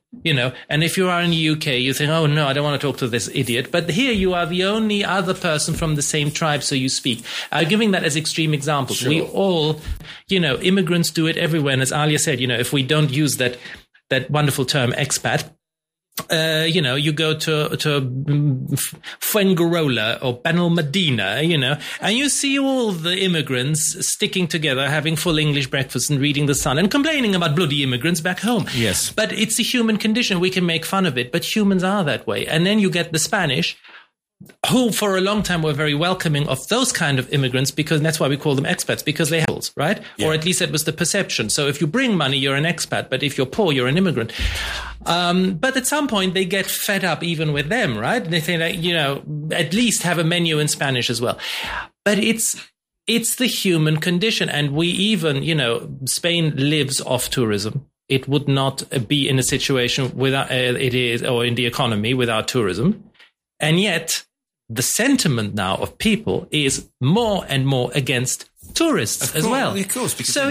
And if you are in the UK, you think, oh no, I don't want to talk to this idiot. But here you are the only other person from the same tribe, so you speak. Giving that as extreme examples. Sure. We all, immigrants do it everywhere. And as Alia said, if we don't use that wonderful term expat, you go to Fuengirola or Benalmadena, and you see all the immigrants sticking together, having full English breakfast and reading The Sun and complaining about bloody immigrants back home. Yes. But it's a human condition. We can make fun of it, but humans are that way. And then you get the Spanish, who for a long time were very welcoming of those kind of immigrants, because that's why we call them expats, because they have, right? Yeah. Or at least that was the perception. So if you bring money, you're an expat, but if you're poor, you're an immigrant. But at some point they get fed up even with them, right? They think that, at least have a menu in Spanish as well. But it's the human condition. And we even, Spain lives off tourism. It would not be in a situation without or in the economy without tourism. And yet the sentiment now of people is more and more against tourists as well. Of course. So,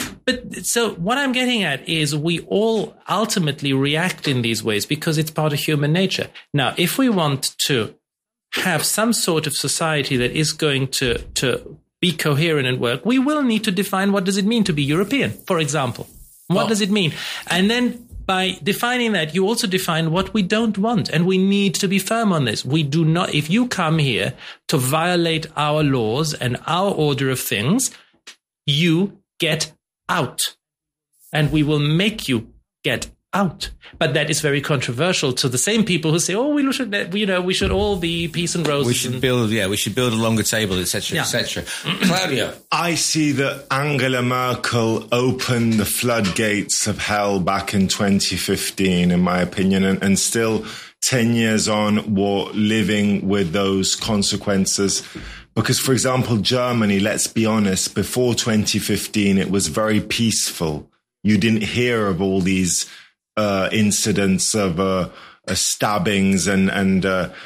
so what I'm getting at is we all ultimately react in these ways because it's part of human nature. Now, if we want to have some sort of society that is going to be coherent and work, we will need to define what does it mean to be European, for example. What does it mean? And then by defining that, you also define what we don't want. And we need to be firm on this. We do not, if you come here to violate our laws and our order of things, you get out. And we will make you get out. But that is very controversial to the same people who say, oh, we should all be peace and roses. We should build a longer table, etc., etc. Claudio. I see that Angela Merkel opened the floodgates of hell back in 2015, in my opinion, and still 10 years on, we're living with those consequences. Because, for example, Germany, let's be honest, before 2015, it was very peaceful. You didn't hear of all these incidents of stabbings and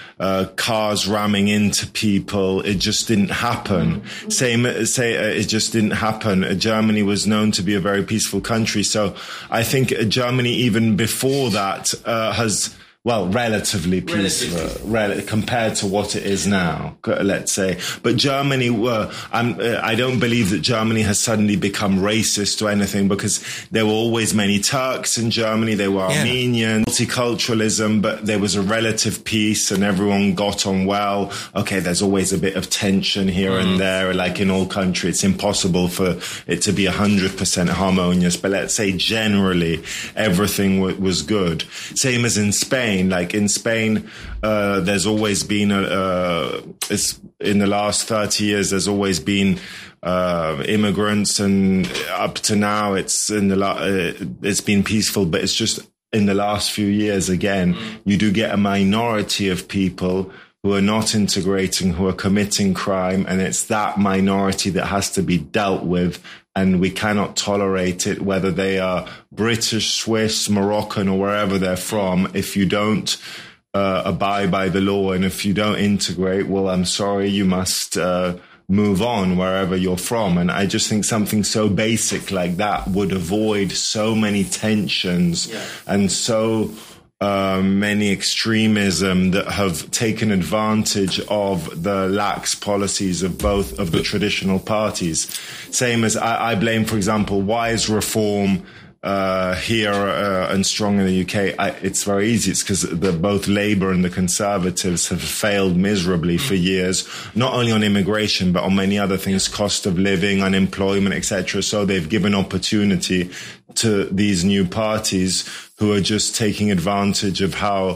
cars ramming into people. It just didn't happen. It just didn't happen. Germany was known to be a very peaceful country. So I think Germany, even before that, has... relatively peaceful, compared to what it is now, let's say. But Germany, I don't believe that Germany has suddenly become racist or anything, because there were always many Turks in Germany. They were Armenian, multiculturalism, but there was a relative peace and everyone got on well. Okay, there's always a bit of tension here and there, like in all countries. It's impossible for it to be 100% harmonious, but let's say generally everything was good. Same as in Spain. Like in Spain, there's always been in the last 30 years, there's always been immigrants, and up to now, it's been peaceful. But it's just in the last few years, again, you do get a minority of people who are not integrating, who are committing crime, and it's that minority that has to be dealt with. And we cannot tolerate it, whether they are British, Swiss, Moroccan, or wherever they're from. If you don't abide by the law and if you don't integrate, well, I'm sorry, you must move on wherever you're from. And I just think something so basic like that would avoid so many tensions and so many extremism that have taken advantage of the lax policies of both of the traditional parties. Same as I blame, for example, why is reform here and strong in the UK? It's very easy. It's because both Labour and the Conservatives have failed miserably for years, not only on immigration, but on many other things, cost of living, unemployment, etc. So they've given opportunity to these new parties who are just taking advantage of how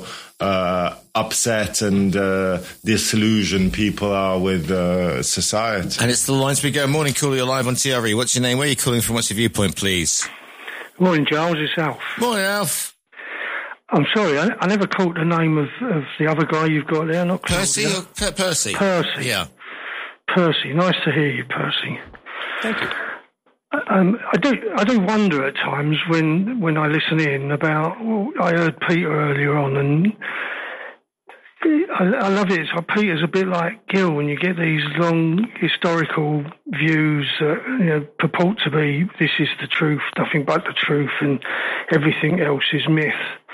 upset and disillusioned people are with society. And it's the lines we go. Morning, caller, you're live on TRE. What's your name? Where are you calling from? What's your viewpoint, please? Morning, Giles. It's Alf. Morning, Alf. I'm sorry, I never caught the name of the other guy you've got there. Not Percy or Percy? Percy. Yeah. Percy. Nice to hear you, Percy. Thank you. I do wonder at times when I listen in about. Well, I heard Peter earlier on, and I love it. So Peter's a bit like Gil when you get these long historical views that purport to be this is the truth, nothing but the truth, and everything else is myth.